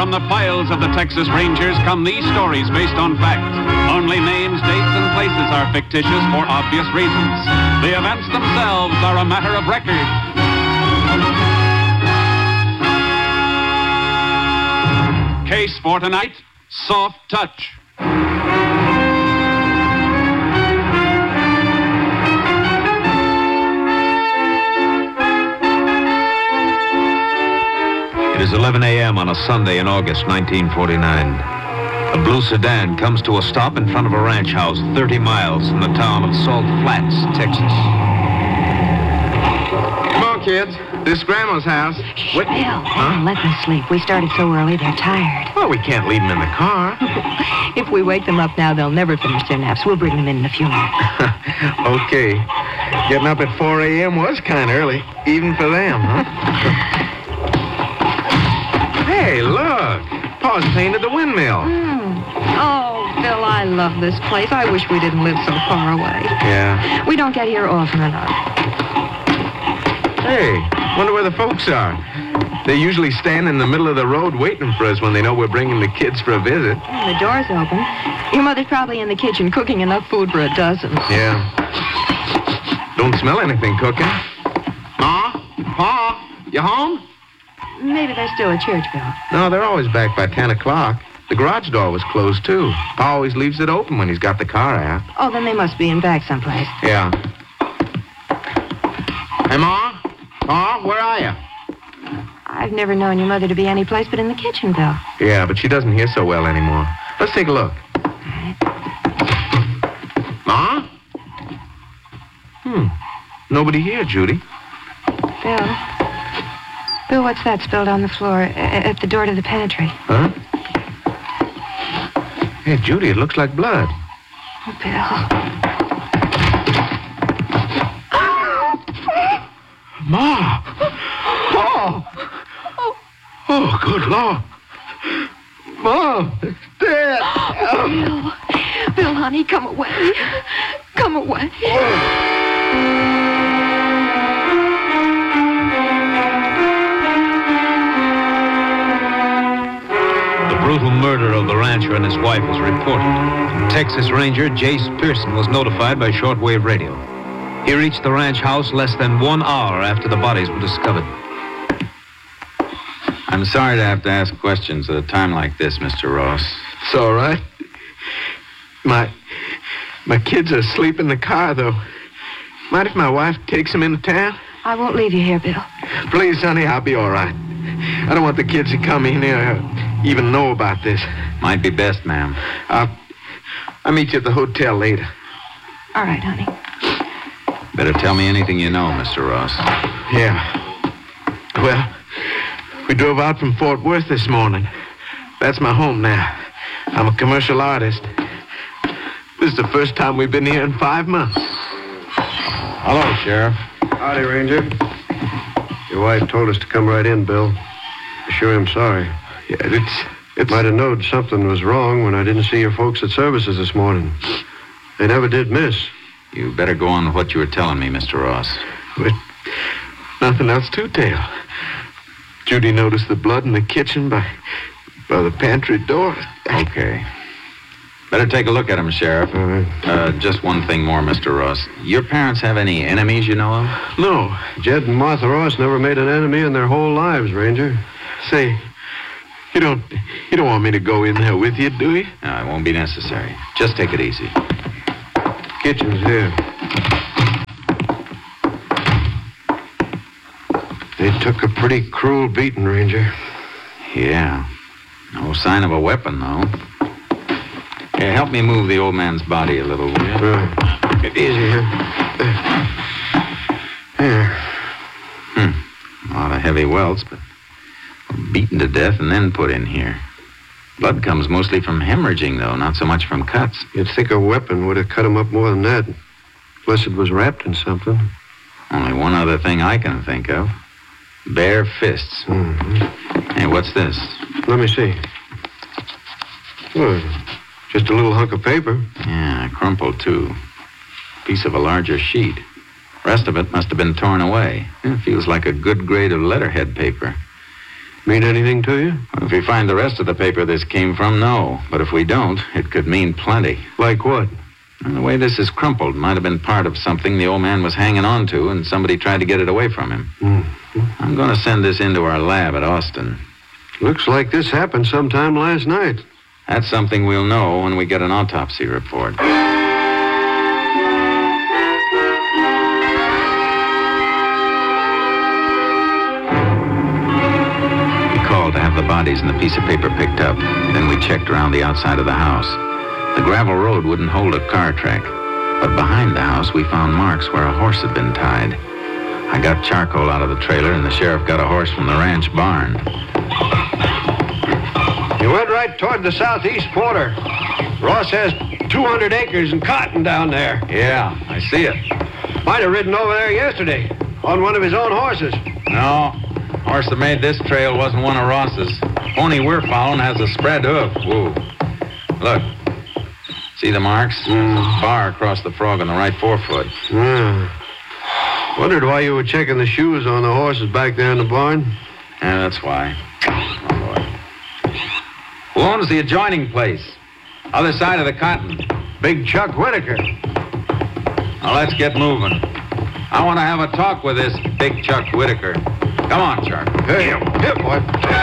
from the files of the Texas Rangers come these stories based on fact. Only names, dates, and places are fictitious for obvious reasons. The events themselves are a matter of record. Case for tonight, Soft Touch. It is 11 a.m. on a Sunday in August 1949. A blue sedan comes to a stop in front of a ranch house 30 miles from the town of Salt Flats, Texas. Come on, kids. This is Grandma's house. Bill, let them sleep. We started so early, they're tired. Well, we can't leave them in the car. If we wake them up now, they'll never finish their naps. We'll bring them in a few minutes. Okay. Getting up at 4 a.m. was kind of early, even for them, huh? Hey, look. Pa's painted the windmill. Oh, Bill, I love this place. I wish we didn't live so far away. Yeah. We don't get here often enough. Hey, wonder where the folks are. They usually stand in the middle of the road waiting for us when they know we're bringing the kids for a visit. The door's open. Your mother's probably in the kitchen cooking enough food for a dozen. Yeah. Don't smell anything cooking. Ma? Pa? You home? Maybe they're still at church, Bill. No, they're always back by 10 o'clock. The garage door was closed, too. Pa always leaves it open when he's got the car out. Oh, then they must be in back someplace. Yeah. Hey, Ma? Pa, where are you? I've never known your mother to be any place but in the kitchen, Bill. Yeah, but she doesn't hear so well anymore. Let's take a look. Ma? Nobody here, Judy. Bill, what's that spilled on the floor at the door to the pantry? Huh? Hey, Judy, it looks like blood. Oh, Bill. Ma! Pa! Oh, good Lord. Mom, it's dead. Bill, honey, come away. Come away. The brutal murder of the rancher and his wife was reported. Texas Ranger Jace Pearson was notified by shortwave radio. He reached the ranch house less than 1 hour after the bodies were discovered. I'm sorry to have to ask questions at a time like this, Mr. Ross. It's all right. My kids are asleep in the car, though. Mind if my wife takes them into town? I won't leave you here, Bill. Please, honey, I'll be all right. I don't want the kids to come in here or even know about this. Might be best, ma'am. I'll meet you at the hotel later. All right, honey. Better tell me anything you know, Mr. Ross. Yeah. Well, we drove out from Fort Worth this morning. That's my home now. I'm a commercial artist. This is the first time we've been here in 5 months. Hello, Sheriff. Howdy, Ranger. Your wife told us to come right in, Bill. I sure am sorry. Yeah, it's... Might have known something was wrong when I didn't see your folks at services this morning. They never did miss. You better go on with what you were telling me, Mr. Ross. But nothing else to tell. Judy noticed the blood in the kitchen by the pantry door. Okay. Better take a look at him, Sheriff. All right. Just one thing more, Mr. Ross. Your parents have any enemies you know of? No. Jed and Martha Ross never made an enemy in their whole lives, Ranger. Say, you don't want me to go in there with you, do you? No, it won't be necessary. Just take it easy. Kitchen's here. They took a pretty cruel beating, Ranger. Yeah. No sign of a weapon, though. Here, help me move the old man's body a little, will you? Right. Get easy here. Here. A lot of heavy welts, but beaten to death and then put in here. Blood comes mostly from hemorrhaging, though, not so much from cuts. You'd think a weapon would have cut him up more than that. Unless it was wrapped in something. Only one other thing I can think of. Bare fists. Mm-hmm. Hey, what's this? Let me see. Well, just a little hunk of paper. Yeah, crumpled, too. Piece of a larger sheet. Rest of it must have been torn away. It feels like a good grade of letterhead paper. Mean anything to you? If we find the rest of the paper this came from, no. But if we don't, it could mean plenty. Like what? And the way this is crumpled might have been part of something the old man was hanging on to, and somebody tried to get it away from him. I'm going to send this into our lab at Austin. Looks like this happened sometime last night. That's something we'll know when we get an autopsy report. To have the bodies and the piece of paper picked up. Then we checked around the outside of the house. The gravel road wouldn't hold a car track, but behind the house we found marks where a horse had been tied. I got charcoal out of the trailer, and the sheriff got a horse from the ranch barn. You went right toward the southeast quarter. Ross has 200 acres and cotton down there. Yeah, I see it. Might have ridden over there yesterday on one of his own horses. No, horse that made this trail wasn't one of Ross's. Pony we're following has a spread hoof. Whoa. Look. See the marks? There's a bar across the frog on the right forefoot. Wondered why you were checking the shoes on the horses back there in the barn. Yeah, that's why. Oh, boy. Who owns the adjoining place? Other side of the cotton. Big Chuck Whitaker. Now, let's get moving. I want to have a talk with this Big Chuck Whitaker. Come on, Chuck. Hey, here, boy.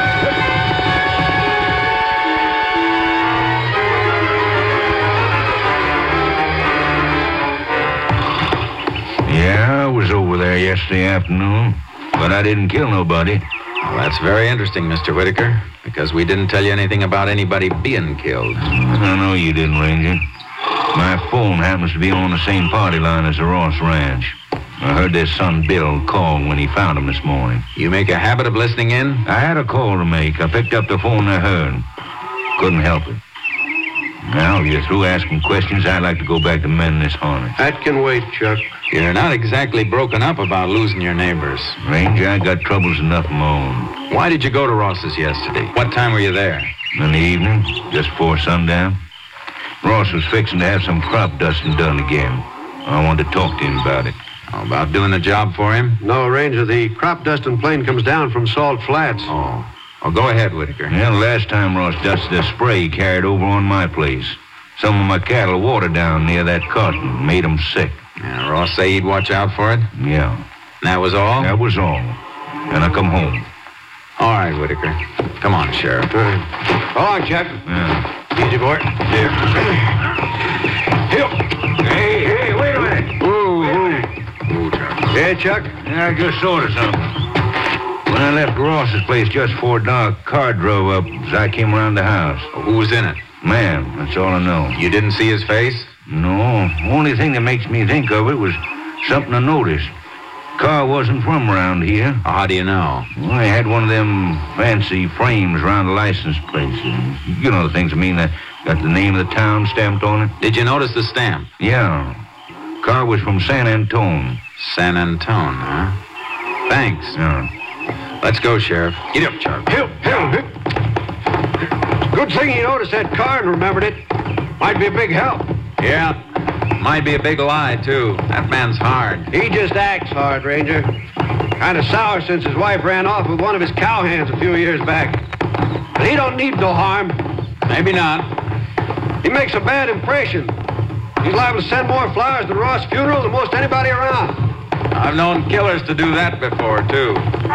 Yeah, I was over there yesterday afternoon, but I didn't kill nobody. Well, that's very interesting, Mr. Whitaker, because we didn't tell you anything about anybody being killed. I know you didn't, Ranger. My phone happens to be on the same party line as the Ross Ranch. I heard their son Bill call when he found him this morning. You make a habit of listening in? I had a call to make. I picked up the phone I heard. Couldn't help it. Now, if you're through asking questions, I'd like to go back to mending this harness. That can wait, Chuck. You're not exactly broken up about losing your neighbors. Ranger, I got troubles enough of my own. Why did you go to Ross's yesterday? What time were you there? In the evening, just before sundown. Ross was fixing to have some crop dusting done again. I wanted to talk to him about it. How about doing the job for him? No, Ranger, the crop dusting plane comes down from Salt Flats. Oh, go ahead, Whitaker. Yeah, last time Ross dusted a spray he carried over on my place. Some of my cattle watered down near that cotton, made them sick. Yeah, Ross say he'd watch out for it? Yeah. And that was all? That was all. And I come home. All right, Whitaker. Come on, Sheriff. All right. Go on, Chuck. Yeah. Easy, boy. Here. Hey, wait a minute. Ooh, Chuck. Yeah, Chuck? Yeah, I just thought of something. When I left Ross's place just before dark, a car drove up as I came around the house. Who was in it? Man, that's all I know. You didn't see his face? No. Only thing that makes me think of it was something I noticed. Car wasn't from around here. How do you know? Well, they had one of them fancy frames around the license plate. You know the things I mean. That got the name of the town stamped on it. Did you notice the stamp? Yeah. Car was from San Antone. San Antone, huh? Thanks. Yeah. Let's go, Sheriff. Get up, Chuck. Hip. Good thing you noticed that car and remembered it. Might be a big help. Yeah. Might be a big lie, too. That man's hard. He just acts hard, Ranger. Kind of sour since his wife ran off with one of his cowhands a few years back. But he don't need no harm. Maybe not. He makes a bad impression. He's liable to send more flowers to Ross' funeral than most anybody around. I've known killers to do that before, too.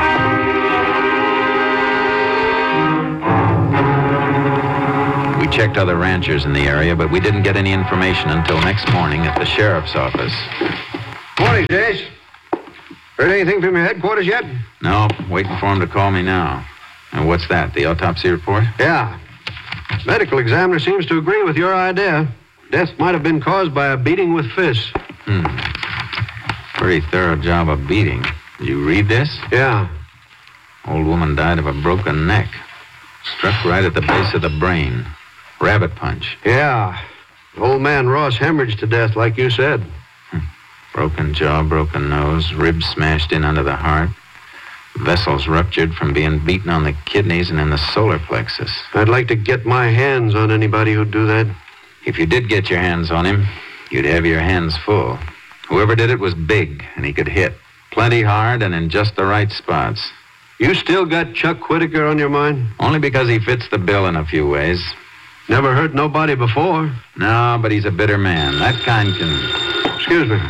We checked other ranchers in the area, but we didn't get any information until next morning at the sheriff's office. Morning, Jace. Heard anything from your headquarters yet? No, waiting for him to call me now. And what's that, the autopsy report? Yeah. Medical examiner seems to agree with your idea. Death might have been caused by a beating with fists. Pretty thorough job of beating. Did you read this? Yeah. Old woman died of a broken neck. Struck right at the base of the brain. Rabbit punch. Yeah. Old man Ross hemorrhaged to death, like you said. Broken jaw, broken nose, ribs smashed in under the heart. Vessels ruptured from being beaten on the kidneys and in the solar plexus. I'd like to get my hands on anybody who'd do that. If you did get your hands on him, you'd have your hands full. Whoever did it was big, and he could hit. Plenty hard and in just the right spots. You still got Chuck Whitaker on your mind? Only because he fits the bill in a few ways. Never hurt nobody before. No, but he's a bitter man. That kind can... Excuse me.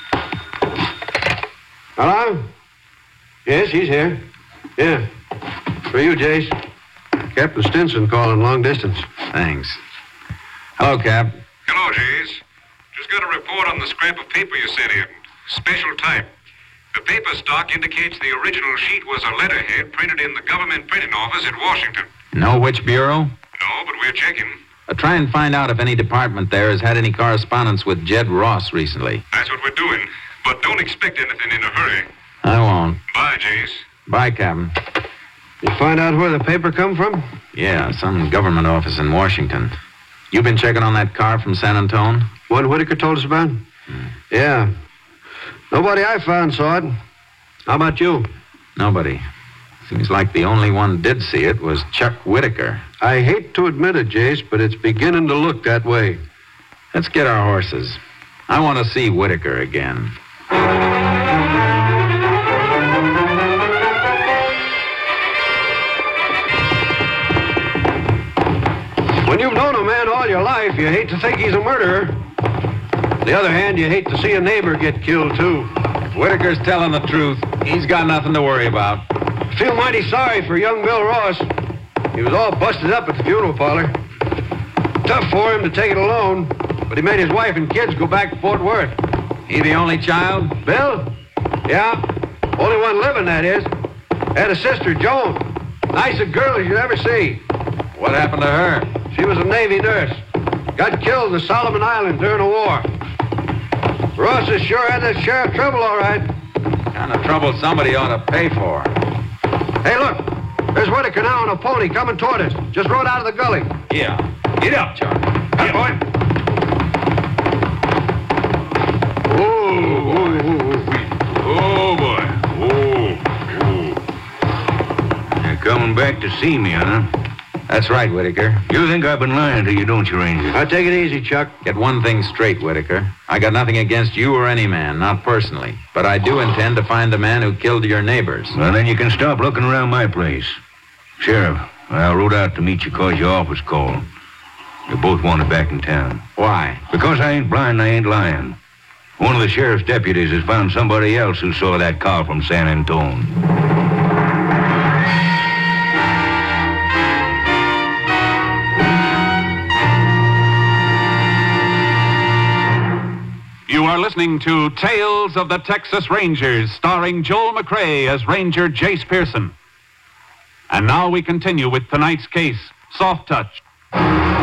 Hello? Yes, he's here. Yeah. For you, Jace. Captain Stinson calling long distance. Thanks. Hello, Cap. Hello, Jace. Just got a report on the scrap of paper you sent in. Special type. The paper stock indicates the original sheet was a letterhead printed in the government printing office at Washington. Know which bureau? No, but we're checking. Try and find out if any department there has had any correspondence with Jed Ross recently. That's what we're doing. But don't expect anything in a hurry. I won't. Bye, Jace. Bye, Captain. You find out where the paper come from? Yeah, some government office in Washington. You been checking on that car from San Antone? What Whitaker told us about? Yeah. Nobody I found saw it. How about you? Nobody. Seems like the only one did see it was Chuck Whitaker. I hate to admit it, Jace, but it's beginning to look that way. Let's get our horses. I want to see Whitaker again. When you've known a man all your life, you hate to think he's a murderer. On the other hand, you hate to see a neighbor get killed, too. If Whitaker's telling the truth, he's got nothing to worry about. I feel mighty sorry for young Bill Ross. He was all busted up at the funeral parlor. Tough for him to take it alone, but he made his wife and kids go back to Fort Worth. He the only child? Bill? Yeah. Only one living, that is. Had a sister, Joan. Nice a girl as you'd ever see. What happened to her? She was a Navy nurse. Got killed in the Solomon Islands during the war. Ross has sure had that sheriff trouble, all right. Kind of trouble somebody ought to pay for. Hey, look. There's Whitaker now on a pony coming toward us. Just rode out of the gully. Yeah. Get up, Charlie. Up, boy. Oh, boy. You're coming back to see me, huh? That's right, Whitaker. You think I've been lying to you, don't you, Ranger? Now, take it easy, Chuck. Get one thing straight, Whitaker. I got nothing against you or any man, not personally. But I do intend to find the man who killed your neighbors. Well, then you can stop looking around my place. Sheriff, I rode out to meet you because your office called. You both wanted back in town. Why? Because I ain't blind, I ain't lying. One of the sheriff's deputies has found somebody else who saw that car from San Antone. You are listening to Tales of the Texas Rangers, starring Joel McCrea as Ranger Jace Pearson. And now we continue with tonight's case, Soft Touch.